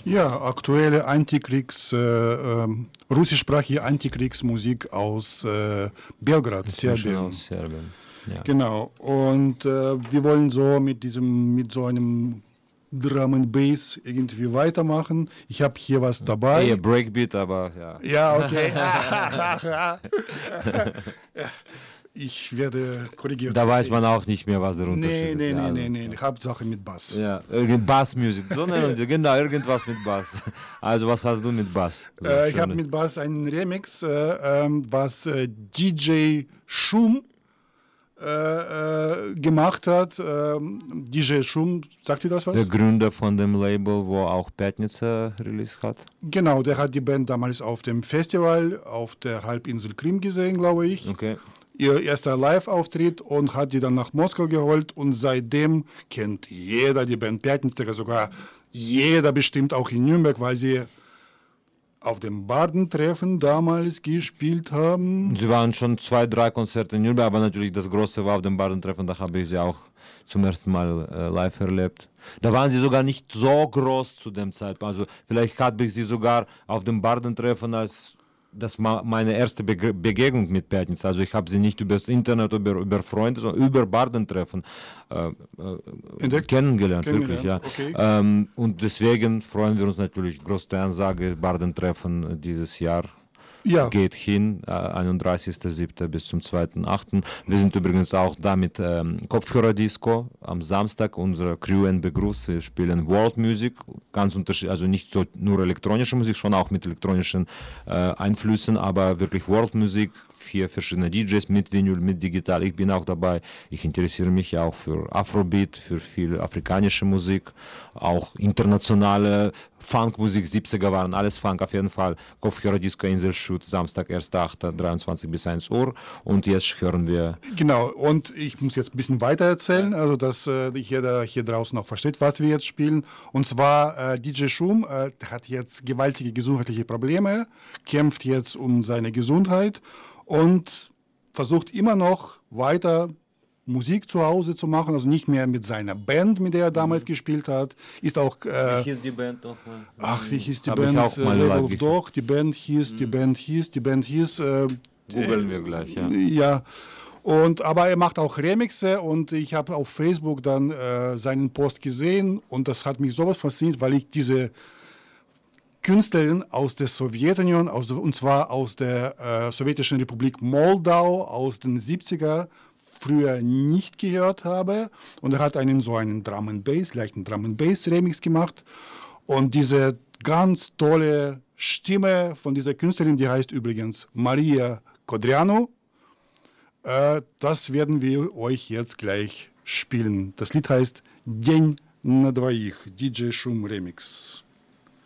Ja, aktuelle russischsprachige Antikriegsmusik aus Belgrad, Serbien. Aus Serbien. Ja. Genau. Und wir wollen so mit so einem Drum and Bass irgendwie weitermachen. Ich habe hier was dabei. Eher Breakbeat, aber ja. Ja, okay. Ich werde korrigiert. Da weiß man auch nicht mehr, was der Unterschied ist. Nee. Hauptsache mit Bass. Ja, Bassmusik. So nennen sie, genau, irgendwas mit Bass. Also was hast du mit Bass? So ich habe mit Bass einen Remix, was DJ Schum gemacht hat. DJ Schum, sagt dir das was? Der Gründer von dem Label, wo auch Pятница Release hat. Genau, der hat die Band damals auf dem Festival auf der Halbinsel Krim gesehen, glaube ich. Okay. Ihr erster Live-Auftritt und hat die dann nach Moskau geholt und seitdem kennt jeder die Band Pятница, sogar jeder bestimmt auch in Nürnberg, weil sie auf dem Bardentreffen damals gespielt haben. Sie waren schon 2, 3 Konzerte in Nürnberg, aber natürlich das große war auf dem Bardentreffen, da habe ich sie auch zum ersten Mal live erlebt. Da waren sie sogar nicht so groß zu dem Zeitpunkt, also vielleicht habe ich sie sogar auf dem Bardentreffen das war meine erste Begegnung mit Pятница. Also ich habe sie nicht übers Internet, über Freunde, sondern über Bardentreffen kennengelernt, wirklich, ja. Okay. Und deswegen freuen wir uns natürlich, große Ansage, Bardentreffen dieses Jahr. Ja. Geht hin, 31.07. bis zum 2.08. Wir sind übrigens auch da mit Kopfhörerdisco am Samstag. Unsere Crew NB Gruß, wir spielen World Music, ganz unterschiedlich, also nicht so nur elektronische Musik, schon auch mit elektronischen Einflüssen, aber wirklich World Music, 4 verschiedene DJs mit Vinyl, mit Digital. Ich bin auch dabei. Ich interessiere mich ja auch für Afrobeat, für viel afrikanische Musik, auch internationale Funkmusik, 70er waren alles Funk auf jeden Fall. Kopfhörerdisco Inselschut, Samstag, 1.8., 23 bis 1 Uhr. Und jetzt hören wir... Genau, und ich muss jetzt ein bisschen weiter erzählen, also dass jeder hier draußen auch versteht, was wir jetzt spielen. Und zwar DJ Schum hat jetzt gewaltige gesundheitliche Probleme, kämpft jetzt um seine Gesundheit und versucht immer noch weiter Musik zu Hause zu machen, also nicht mehr mit seiner Band, mit der er damals gespielt hat. Ist auch. Wie hieß die Band nochmal? Wie hieß die Hab Band? Ich auch mal Doch, die Band hieß. Googeln wir gleich, ja. Ja. Aber er macht auch Remixe und ich habe auf Facebook dann seinen Post gesehen und das hat mich sowas fasziniert, weil ich diese Künstlerin aus der Sowjetunion, und zwar aus der sowjetischen Republik Moldau aus den 70er früher nicht gehört habe. Und er hat einen leichten Drum and Bass Remix gemacht. Und diese ganz tolle Stimme von dieser Künstlerin, die heißt übrigens Maria Codreanu, das werden wir euch jetzt gleich spielen. Das Lied heißt День на двоих, DJ Schum Remix.